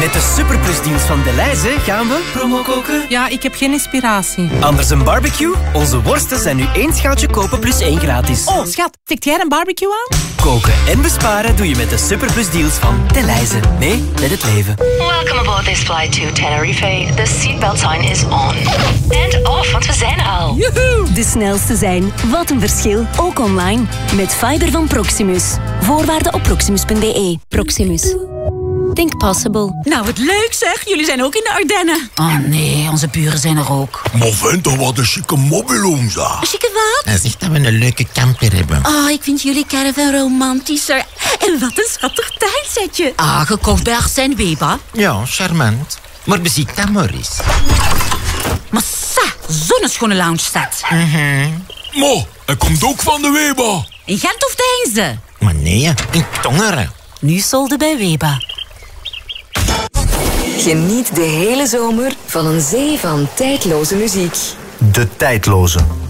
Met de superplusdeals van Delhaize gaan we promo koken. Ja, ik heb geen inspiratie. Anders een barbecue? Onze worsten zijn nu 1 schaaltje kopen plus 1 gratis. Oh, schat, trekt jij een barbecue aan? Koken en besparen doe je met de superplusdeals van Delhaize. Mee met het leven. Welcome aboard this flight to Tenerife. The seatbelt sign is on. And off, want we zijn er al. Joehoe! De snelste zijn. Wat een verschil. Ook online. Met fiber van Proximus. Voorwaarden op proximus.be. Proximus. Think possible. Nou, wat leuk zeg. Jullie zijn ook in de Ardennen. Oh nee, onze buren zijn er ook. Maar vind toch wat een chique mobiloom, zeg. Een chique wat? Hij zegt dat we een leuke camper hebben. Oh, ik vind jullie caravan romantischer. En wat een schattig tuinsetje. Ah, gekocht bij Arsène Weber. Ja, charmant. Maar beziek dat maar eens. Massa, zo'n schone lounge staat. Maar, hij komt ook van de Weber. In Gent of Deinze? Maar nee, in Tongeren. Nu solde bij Weber. Geniet de hele zomer van een zee van tijdloze muziek. De tijdloze.